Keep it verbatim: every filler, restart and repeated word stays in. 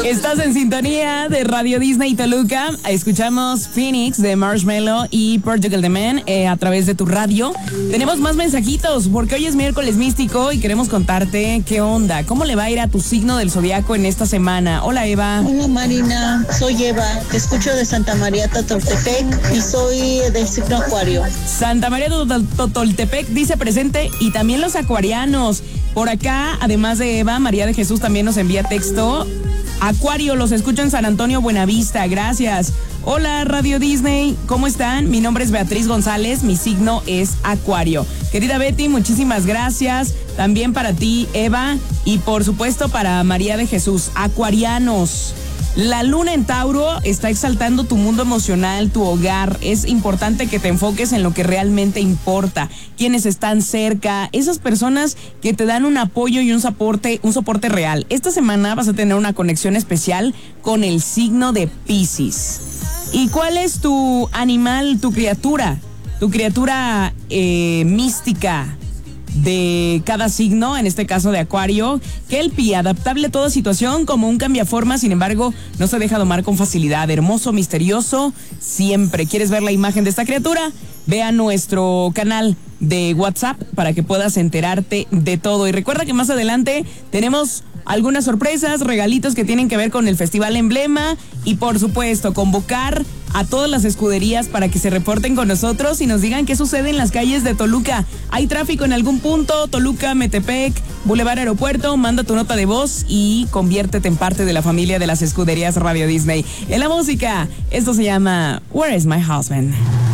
Estás en sintonía de Radio Disney Toluca. Escuchamos Phoenix de Marshmello y Portugal The Man eh, a través de tu radio. Tenemos más mensajitos porque hoy es miércoles místico y queremos contarte qué onda, cómo le va a ir a tu signo del zodiaco en esta semana. Hola, Eva. Hola, Marina. Soy Eva. Te escucho de Santa María Totoltepec y soy del signo Acuario. Santa María Totoltepec dice presente y también los acuarianos. Por acá, además de Eva, María de Jesús también nos envía texto. Acuario, los escucho en San Antonio, Buenavista, gracias. Hola, Radio Disney, ¿cómo están? Mi nombre es Beatriz González, mi signo es Acuario. Querida Betty, muchísimas gracias. También para ti, Eva, y por supuesto para María de Jesús. Acuarianos. La luna en Tauro está exaltando tu mundo emocional, tu hogar. Es importante que te enfoques en lo que realmente importa, quienes están cerca, esas personas que te dan un apoyo y un soporte, un soporte real. Esta semana vas a tener una conexión especial con el signo de Piscis. ¿Y cuál es tu animal, tu criatura? Tu criatura eh, mística de cada signo, en este caso de Acuario. Kelpie, adaptable a toda situación, como un cambiaforma, sin embargo, no se deja domar con facilidad. Hermoso, misterioso, siempre. ¿Quieres ver la imagen de esta criatura? Ve a nuestro canal de WhatsApp para que puedas enterarte de todo. Y recuerda que más adelante tenemos algunas sorpresas, regalitos que tienen que ver con el Festival Emblema y, por supuesto, convocar a todas las escuderías para que se reporten con nosotros y nos digan qué sucede en las calles de Toluca. ¿Hay tráfico en algún punto? Toluca, Metepec, Boulevard Aeropuerto. Manda tu nota de voz y conviértete en parte de la familia de las escuderías Radio Disney. En la música, esto se llama Where is My Husband?